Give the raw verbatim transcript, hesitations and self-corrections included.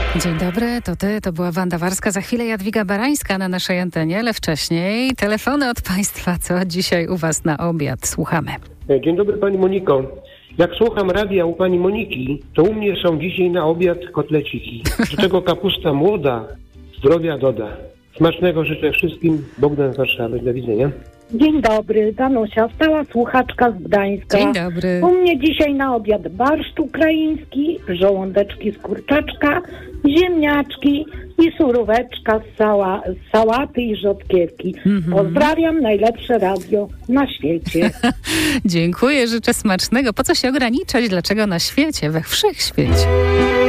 Dzień dobry, to ty, to była Wanda Warska. Za chwilę Jadwiga Barańska na naszej antenie, ale wcześniej telefony od państwa. Co dzisiaj u was na obiad? Słuchamy. Dzień dobry pani Moniko. Jak słucham radia u pani Moniki, to u mnie są dzisiaj na obiad kotleciki. Do tego kapusta młoda zdrowia doda. Smacznego życzę wszystkim. Bogdan z Warszawy. Do widzenia. Dzień dobry, Danusia, stała słuchaczka z Gdańska. Dzień dobry. U mnie dzisiaj na obiad barszcz ukraiński, żołądeczki z kurczaczka, ziemniaczki i suróweczka z, sała, z sałaty i rzodkiewki. Mm-hmm. Pozdrawiam, najlepsze radio na świecie. Dziękuję, życzę smacznego. Po co się ograniczać? Dlaczego na świecie? We wszechświecie.